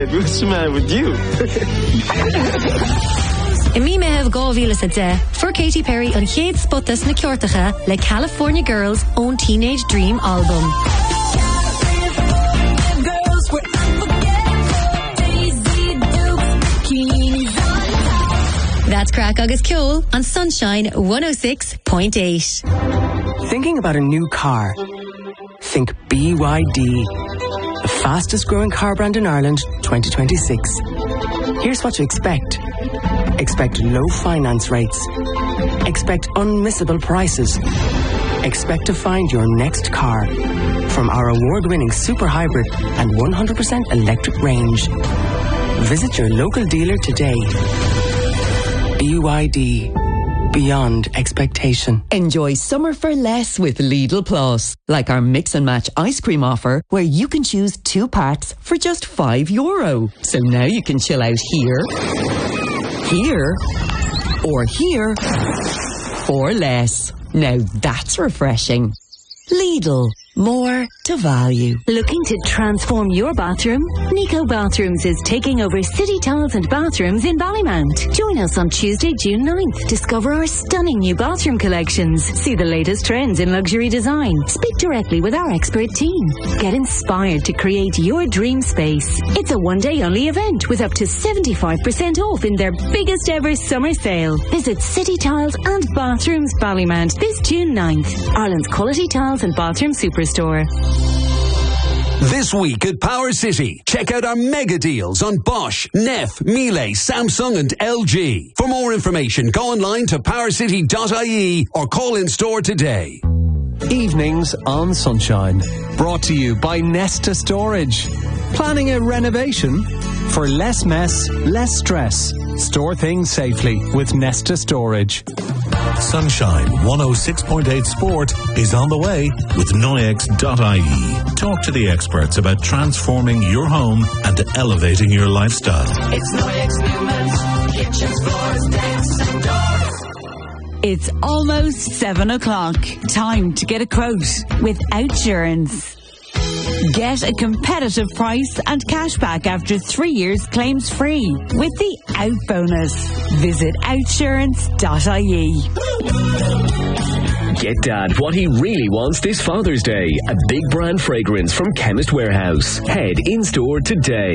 What's the matter with you? In mi meh gávile sa de, for Katy Perry an chéad spotas na ceortacha le California Girls' own Teenage Dream album. That's Crack Agus Ceol on Sunshine 106.8. Thinking about a new car? Think BYD. The fastest growing car brand in Ireland, 2026. Here's what to expect. Expect low finance rates. Expect unmissable prices. Expect to find your next car from our award-winning super hybrid and 100% electric range. Visit your local dealer today. BYD. Beyond expectation. Enjoy summer for less with Lidl Plus. Like our mix and match ice cream offer, where you can choose 2 packs for just €5. So now you can chill out here, or here for less. Now that's refreshing. Lidl. More to value. Looking to transform your bathroom? Nico Bathrooms is taking over City Tiles and Bathrooms in Ballymount. Join us on Tuesday, June 9th. Discover our stunning new bathroom collections. See the latest trends in luxury design. Speak directly with our expert team. Get inspired to create your dream space. It's a one-day only event with up to 75% off in their biggest ever summer sale. Visit City Tiles and Bathrooms Ballymount this June 9th. Ireland's quality tiles and bathroom superstore. This week at Power City, check out our mega deals on Bosch, Neff, Miele, Samsung and LG. For more information, go online to powercity.ie or call in store today. Evenings on Sunshine, brought to you by Nesta Storage. Planning a renovation? For less mess, less stress. Store things safely with Nesta Storage. Sunshine 106.8 Sport is on the way with Noyex.ie. Talk to the experts about transforming your home and elevating your lifestyle. It's Noyex Newman's kitchens, floors, decks and doors. It's almost 7 o'clock. Time to get a quote with Outsurance. Get a competitive price and cash back after 3 years claims free with the Out Bonus. Visit outsurance.ie. Get Dad what he really wants this Father's Day. A big brand fragrance from Chemist Warehouse. Head in store today.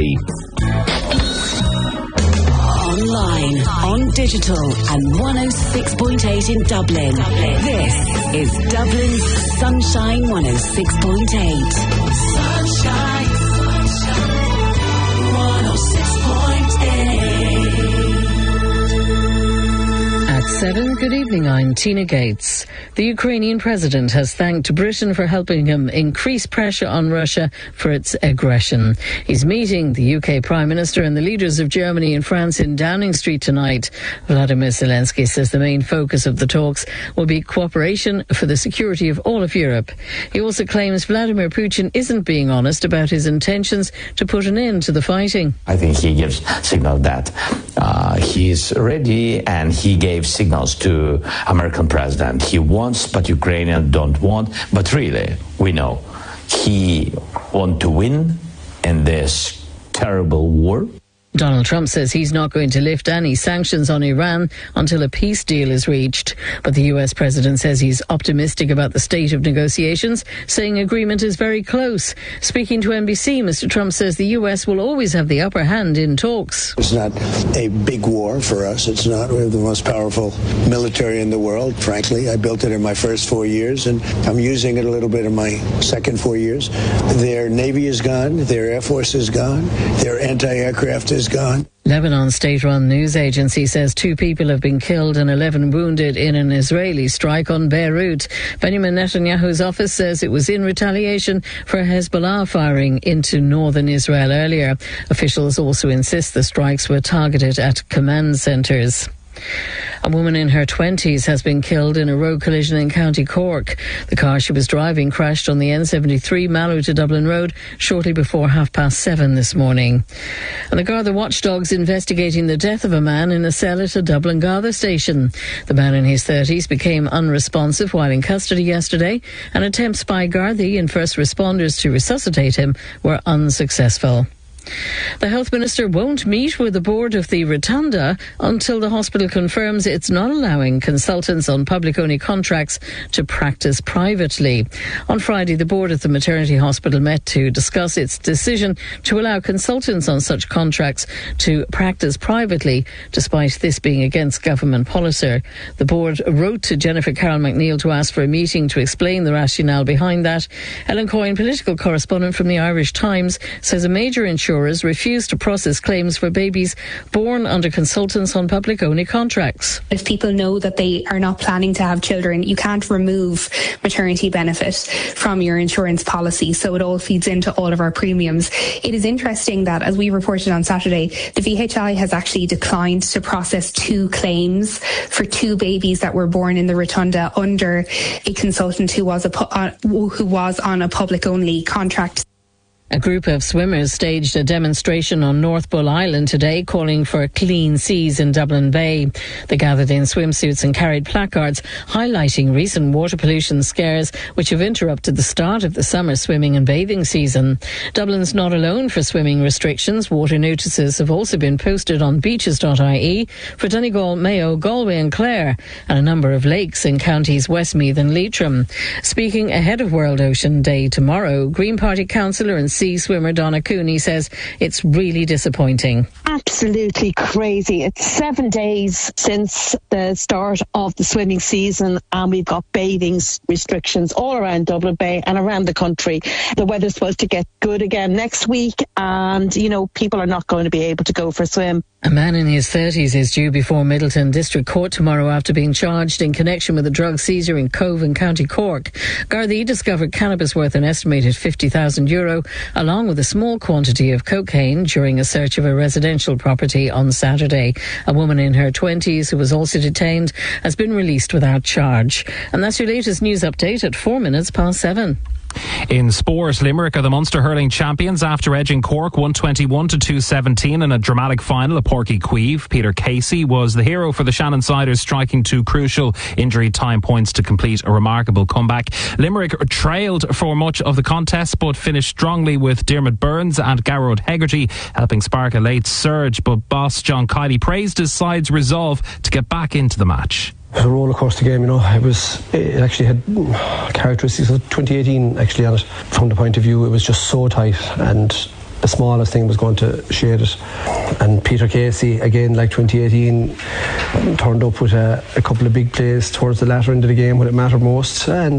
Online, on digital, and 106.8 in Dublin. This is Dublin's Sunshine 106.8. Sunshine 106.8. At 7, good evening, I'm Tina Gates. The Ukrainian president has thanked Britain for helping him increase pressure on Russia for its aggression. He's meeting the UK Prime Minister and the leaders of Germany and France in Downing Street tonight. Vladimir Zelensky says the main focus of the talks will be cooperation for the security of all of Europe. He also claims Vladimir Putin isn't being honest about his intentions to put an end to the fighting. I think he gives signal that he is ready, and he gave signals to American president. He wants, but Ukrainians don't want. But really, we know he wants to win in this terrible war. Donald Trump says he's not going to lift any sanctions on Iran until a peace deal is reached. But the US president says he's optimistic about the state of negotiations, saying agreement is very close. Speaking to NBC, Mr. Trump says the US will always have the upper hand in talks. It's not a big war for us. It's not. We have the most powerful military in the world, frankly. I built it in my first 4 years, and I'm using it a little bit in my second 4 years. Their Navy is gone. Their Air Force is gone. Their anti-aircraft is gone. Lebanon's state-run news agency says 2 people have been killed and 11 wounded in an Israeli strike on Beirut. Benjamin Netanyahu's office says it was in retaliation for Hezbollah firing into northern Israel earlier. Officials also insist the strikes were targeted at command centres. A woman in her 20s has been killed in a road collision in County Cork. The car she was driving crashed on the N73 Mallow to Dublin Road shortly before 7:30 this morning. And the Garda watchdogs investigating the death of a man in a cell at a Dublin Garda station. The man in his 30s became unresponsive while in custody yesterday, and attempts by Gardaí and first responders to resuscitate him were unsuccessful. The Health Minister won't meet with the board of the Rotunda until the hospital confirms it's not allowing consultants on public-only contracts to practice privately. On Friday, the board of the maternity hospital met to discuss its decision to allow consultants on such contracts to practice privately, despite this being against government policy. The board wrote to Jennifer Carroll McNeil to ask for a meeting to explain the rationale behind that. Ellen Coyne, political correspondent from the Irish Times, says a major insurers refuse to process claims for babies born under consultants on public-only contracts. If people know that they are not planning to have children, you can't remove maternity benefit from your insurance policy, so it all feeds into all of our premiums. It is interesting that, as we reported on Saturday, the VHI has actually declined to process 2 claims for 2 babies that were born in the Rotunda under a consultant who was on a public-only contract. A group of swimmers staged a demonstration on North Bull Island today calling for clean seas in Dublin Bay. They gathered in swimsuits and carried placards highlighting recent water pollution scares which have interrupted the start of the summer swimming and bathing season. Dublin's not alone for swimming restrictions. Water notices have also been posted on beaches.ie for Donegal, Mayo, Galway and Clare, and a number of lakes in counties Westmeath and Leitrim. Speaking ahead of World Ocean Day tomorrow, Green Party councillor and sea swimmer Donna Cooney says it's really disappointing. Absolutely crazy. It's 7 days since the start of the swimming season and we've got bathing restrictions all around Dublin Bay and around the country. The weather's supposed to get good again next week and, people are not going to be able to go for a swim. A man in his 30s is due before Middleton District Court tomorrow after being charged in connection with a drug seizure in Cove in County Cork. Gardaí discovered cannabis worth an estimated €50,000 along with a small quantity of cocaine during a search of a residential property on Saturday. A woman in her 20s who was also detained has been released without charge. And that's your latest news update at 7:04. In sport, Limerick are the Munster hurling champions after edging Cork 121-217 in a dramatic final at Porky Queeve. Peter Casey was the hero for the Shannon Siders, striking 2 crucial injury time points to complete a remarkable comeback. Limerick trailed for much of the contest but finished strongly with Dermot Burns and Garrod Hegarty helping spark a late surge, but boss John Kiley praised his side's resolve to get back into the match. It was a roller coaster game, It actually had characteristics of 2018 actually on it. From the point of view, it was just so tight and the smallest thing was going to shade it. And Peter Casey, again, like 2018, turned up with a couple of big plays towards the latter end of the game when it mattered most. And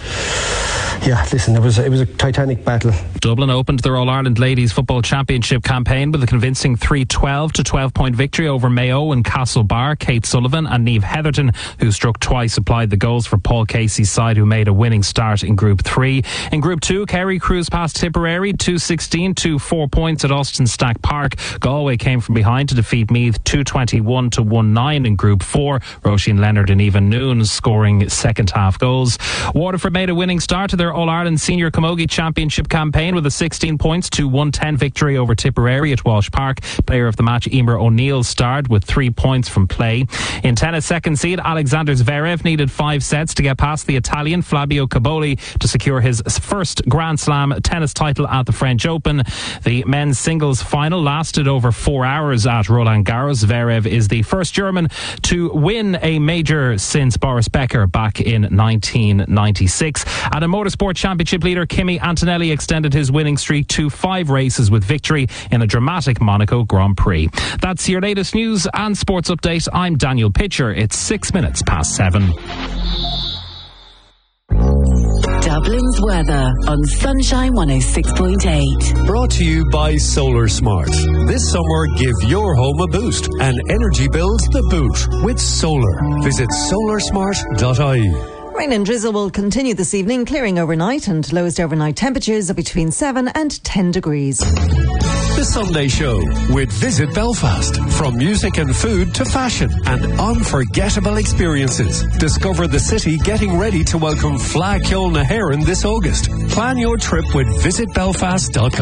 it was a titanic battle. Dublin opened their All-Ireland Ladies Football Championship campaign with a convincing 3-12 to 12-point victory over Mayo and Castlebar. Kate Sullivan and Niamh Heatherton, who struck twice, supplied the goals for Paul Casey's side, who made a winning start in Group 3. In Group 2, Kerry cruised past Tipperary 2-16 to 4 points at Austin Stack Park. Galway came from behind to defeat Meath 2-21 to 1-9 in Group 4. Roisin Leonard and Eva Nunes scoring second half goals. Waterford made a winning start to their All-Ireland Senior Camogie Championship campaign with a 16 points to 110 victory over Tipperary at Walsh Park. Player of the match Emer O'Neill starred with 3 points from play. In tennis, second seed Alexander Zverev needed 5 sets to get past the Italian Fabio Caboli to secure his first Grand Slam tennis title at the French Open. The men's singles final lasted over 4 hours at Roland Garros. Zverev is the first German to win a major since Boris Becker back in 1996. At a motorsport championship leader, Kimi Antonelli extended his winning streak to 5 races with victory in a dramatic Monaco Grand Prix. That's your latest news and sports update. I'm Daniel Pitcher. It's 7:06. Dublin's weather on Sunshine 106.8. Brought to you by Solar Smart. This summer, give your home a boost and energy bills the boot with solar. Visit solarsmart.ie. Rain and drizzle will continue this evening, clearing overnight, and lowest overnight temperatures are between 7 and 10 degrees. The Sunday Show with Visit Belfast. From music and food to fashion and unforgettable experiences. Discover the city getting ready to welcome Fleadh Cheoil na hÉireann this August. Plan your trip with visitbelfast.com.